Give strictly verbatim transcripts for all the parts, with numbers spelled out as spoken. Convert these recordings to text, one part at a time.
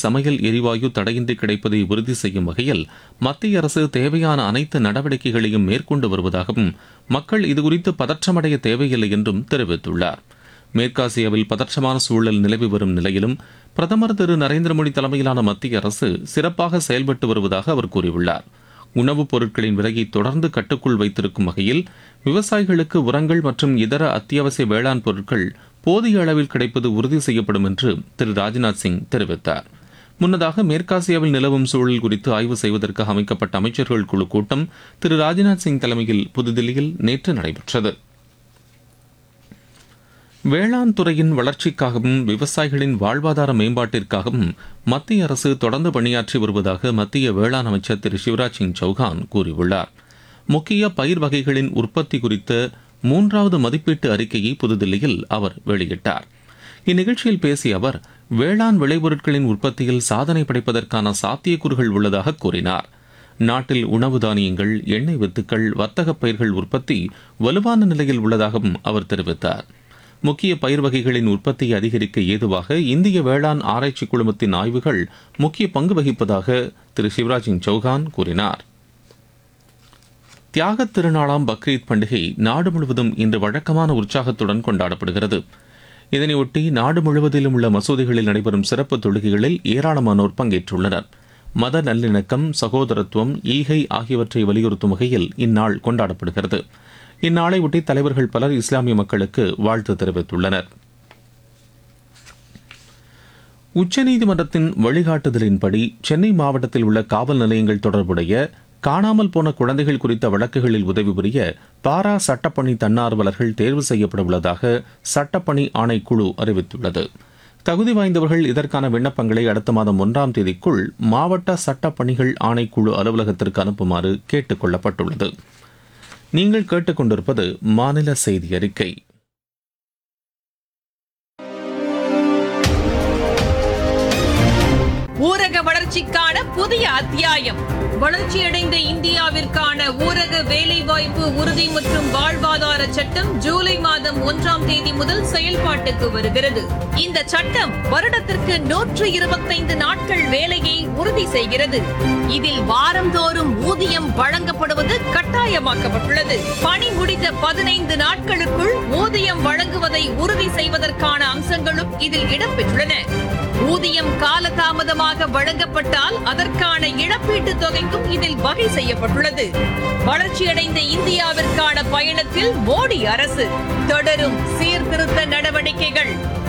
சமையல் எரிவாயு தடையின்றி கிடைப்பதை உறுதி செய்யும் வகையில் மத்திய அரசு தேவையான அனைத்து நடவடிக்கைகளையும் மேற்கொண்டு வருவதாகவும் மக்கள் இதுகுறித்து பதற்றமடைய தேவையில்லை என்றும் தெரிவித்துள்ளார். மேற்காசியாவில் பதற்றமான சூழல் நிலவி வரும் நிலையிலும் பிரதமர் திரு நரேந்திர மோடி தலைமையிலான மத்திய அரசு சிறப்பாக செயல்பட்டு வருவதாக அவர் கூறியுள்ளார். உணவுப் பொருட்களின் விலையை தொடர்ந்து கட்டுக்குள் வைத்திருக்கும் வகையில் விவசாயிகளுக்கு உரங்கள் மற்றும் இதர அத்தியாவசிய வேளாண் பொருட்கள் போதிய அளவில் கிடைப்பது உறுதி செய்யப்படும் என்று திரு ராஜ்நாத் சிங் தெரிவித்தார். முன்னதாக மேற்காசியாவில் நிலவும் சூழல் குறித்து ஆய்வு செய்வதற்காக அமைக்கப்பட்ட அமைச்சர்கள் குழு கூட்டம் திரு ராஜ்நாத் சிங் தலைமையில் புதுதில்லியில் நேற்று நடைபெற்றது. வேளாண் துறையின் வளர்ச்சிக்காகவும் விவசாயிகளின் வாழ்வாதார மேம்பாட்டிற்காகவும் மத்திய அரசு தொடர்ந்து பணியாற்றி வருவதாக மத்திய வேளாண் அமைச்சர் திரு சிவராஜ் சிங் சௌஹான் கூறியுள்ளார். முக்கிய பயிர் வகைகளின் உற்பத்தி குறித்த மூன்றாவது மதிப்பீட்டு அறிக்கையை புதுதில்லியில் அவர் வெளியிட்டார். இந்நிகழ்ச்சியில் பேசிய அவர் வேளாண் விளைபொருட்களின் உற்பத்தியில் சாதனை படைப்பதற்கான சாத்தியக்கூறுகள் உள்ளதாக கூறினார். நாட்டில் உணவு தானியங்கள், எண்ணெய் வித்துக்கள், வர்த்தக பயிர்கள் உற்பத்தி வலுவான நிலையில் உள்ளதாகவும் அவர் தெரிவித்தார். முக்கிய பயிர் வகைகளின் உற்பத்தியை அதிகரிக்க ஏதுவாக இந்திய வேளாண் ஆராய்ச்சி குழுமத்தின் ஆய்வுகள் முக்கிய பங்கு வகிப்பதாக திரு சிவராஜ் சிங் சௌஹான் கூறினார். தியாகத் திருநாளாம் பக்ரீத் பண்டிகை நாடு முழுவதும் இன்று வழக்கமான உற்சாகத்துடன் கொண்டாடப்படுகிறது. இதனையொட்டி நாடு முழுவதிலும் உள்ள மசூதிகளில் நடைபெறும் சிறப்பு தொழுகைகளில் ஏராளமானோர் பங்கேற்றுள்ளனர். மத நல்லிணக்கம், சகோதரத்துவம், ஈகை ஆகியவற்றை வலியுறுத்தும் வகையில் இந்நாள் கொண்டாடப்படுகிறது. இந்நாளை ஒட்டி தலைவர்கள் பலர் இஸ்லாமிய மக்களுக்கு வாழ்த்து தெரிவித்துள்ளனர். உச்சநீதிமன்றத்தின் வழிகாட்டுதலின்படி சென்னை மாவட்டத்தில் உள்ள காவல் நிலையங்கள் தொடர்புடைய காணாமல் போன குழந்தைகள் குறித்த வழக்குகளில் உதவி புரிய பாரா சட்டப்பணி தன்னார்வலர்கள் தேர்வு செய்யப்பட உள்ளதாக சட்டப்பணி ஆணைக்குழு அறிவித்துள்ளது. தகுதி வாய்ந்தவர்கள் இதற்கான விண்ணப்பங்களை அடுத்த மாதம் ஒன்றாம் தேதிக்குள் மாவட்ட சட்டப்பணிகள் ஆணைக்குழு அலுவலகத்திற்கு அனுப்புமாறு கேட்டுக் கொள்ளப்பட்டுள்ளது. நீங்கள் கேட்டுக்கொண்டிருப்பது மாநில செய்தி அறிக்கை. ஊரக வளர்ச்சிக்கான புதிய அத்தியாயம். வளர்ச்சியடைந்த இந்தியாவிற்கான ஊரக வேலைவாய்ப்பு உறுதி மற்றும் வாழ்வாதார சட்டம் ஜூலை மாதம் ஒன்றாம் தேதி முதல் செயல்பாட்டுக்கு வருகிறது. இந்த சட்டம் வருடத்திற்கு நூற்று இருபத்தைந்து நாட்கள் வேலையை உறுதி செய்கிறது. இதில் வாரந்தோறும் ஊதியம் வழங்கப்படுவது கட்டாயமாக்கப்பட்டுள்ளது. பணி முடிந்த பதினைந்து நாட்களுக்குள் ஊதியம் வழங்குவதை உறுதி செய்வதற்கான அம்சங்களும் இதில் இடம்பெற்றுள்ளன. ஊதியம் காலதாமதமாக வழங்கப்பட்டால் அதற்கான இழப்பீட்டுத் தொகைக்கும் இதில் வகை செய்யப்பட்டுள்ளது. வளர்ச்சியடைந்த இந்தியாவிற்கான பயணத்தில் மோடி அரசு தொடரும் சீர்திருத்த நடவடிக்கைகள்.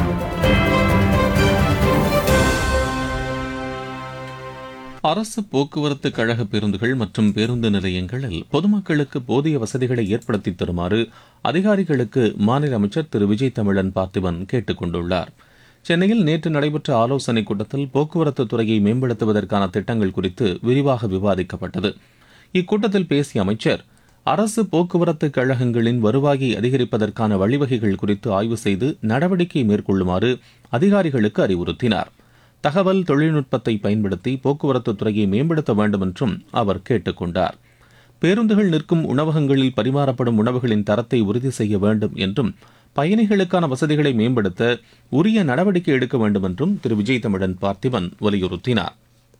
அரசு போக்குவரத்து கழக பேருந்துகள் மற்றும் பேருந்து நிலையங்களில் பொதுமக்களுக்கு போதிய வசதிகளை ஏற்படுத்தி தருமாறு அதிகாரிகளுக்கு மாநில அமைச்சர் திரு விஜய் தமிழன் பார்த்திபன் கேட்டுக் கொண்டுள்ளார். சென்னையில் நேற்று நடைபெற்ற ஆலோசனைக் கூட்டத்தில் போக்குவரத்து துறையை மேம்படுத்துவதற்கான திட்டங்கள் குறித்து விரிவாக விவாதிக்கப்பட்டது. இக்கூட்டத்தில் பேசிய அமைச்சர் அரசு போக்குவரத்து கழகங்களின் வருவாயை அதிகரிப்பதற்கான வழிவகைகள் குறித்து ஆய்வு செய்து நடவடிக்கை மேற்கொள்ளுமாறு அதிகாரிகளுக்கு அறிவுறுத்தினார். தகவல் தொழில்நுட்பத்தை பயன்படுத்தி போக்குவரத்து துறையை மேம்படுத்த வேண்டும் என்றும் அவர் கேட்டுக் கொண்டார். பேருந்துகள் நிற்கும் உணவகங்களில் பரிமாறப்படும் உணவுகளின் தரத்தை உறுதி செய்ய வேண்டும் என்றும் பயணிகளுக்கான வசதிகளை மேம்படுத்த உரிய நடவடிக்கை எடுக்க வேண்டும் என்றும் திரு விஜய் தமிழன் பார்த்திபன் வலியுறுத்தினார்.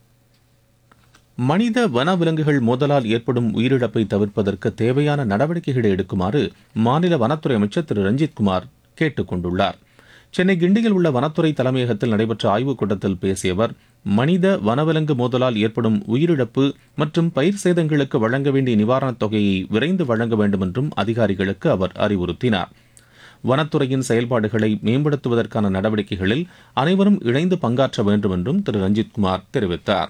மனித வனவிலங்குகள் மோதலால் ஏற்படும் உயிரிழப்பை தவிர்ப்பதற்கு தேவையான நடவடிக்கைகளை எடுக்குமாறு மாநில வனத்துறை அமைச்சர் திரு ரஞ்சித் குமார் கேட்டுக் கொண்டுள்ளார். சென்னை கிண்டியில் உள்ள வனத்துறை தலைமையகத்தில் நடைபெற்ற ஆய்வுக் கூட்டத்தில் பேசிய அவர் மனித வனவிலங்கு மோதலால் ஏற்படும் உயிரிழப்பு மற்றும் பயிர் சேதங்களுக்கு வழங்க வேண்டிய நிவாரணத் தொகையை விரைந்து வழங்க வேண்டும் என்றும் அதிகாரிகளுக்கு அவர் அறிவுறுத்தினார். வனத்துறையின் செயல்பாடுகளை மேம்படுத்துவதற்கான நடவடிக்கைகளில் அனைவரும் இணைந்து பங்காற்ற வேண்டும் என்றும் திரு ரஞ்சித்குமார் தெரிவித்தார்.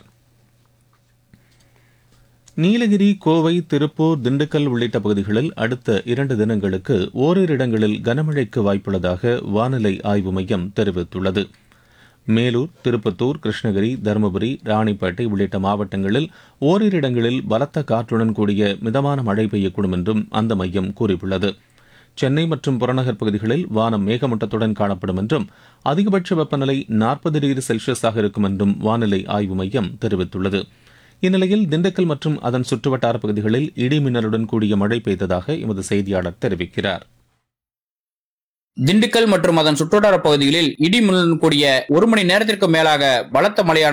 நீலகிரி, கோவை, திருப்பூர், திண்டுக்கல் உள்ளிட்ட பகுதிகளில் அடுத்த இரண்டு தினங்களுக்கு ஓரிரு இடங்களில் கனமழைக்கு வாய்ப்புள்ளதாக வானிலை ஆய்வு மையம் தெரிவித்துள்ளது. மேலூர், திருப்பத்தூர், கிருஷ்ணகிரி, தருமபுரி, ராணிப்பேட்டை உள்ளிட்ட மாவட்டங்களில் ஓரிரு இடங்களில் பலத்த காற்றுடன் கூடிய மிதமான மழை பெய்யக்கூடும் என்றும் அந்த மையம் கூறியுள்ளது. சென்னை மற்றும் புறநகர் பகுதிகளில் வானம் மேகமூட்டத்துடன் காணப்படும் என்றும் அதிகபட்ச வெப்பநிலை நாற்பது டிகிரி செல்சியஸாக இருக்கும் என்றும் வானிலை ஆய்வு மையம் தெரிவித்துள்ளது. இந்நிலையில் திண்டுக்கல் மற்றும் அதன் சுற்றுவட்டார பகுதிகளில் இடி மின்னலுடன் கூடிய மழை பெய்ததாக எமது செய்தியாளர் தெரிவிக்கிறார். திண்டுக்கல் மற்றும் அதன் சுற்றுவட்டார பகுதிகளில் இடி மின்னலுடன் கூடிய ஒரு மணி நேரத்திற்கு மேலாக பலத்த மழையானது